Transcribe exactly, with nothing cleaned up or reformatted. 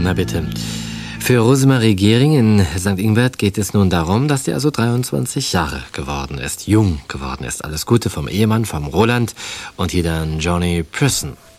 Na bitte. Für Rosemarie Gehring in Sankt Ingbert geht es nun darum, dass sie also dreiundzwanzig Jahre geworden ist, jung geworden ist. Alles Gute vom Ehemann, vom Roland und hier dann Johnny Presson.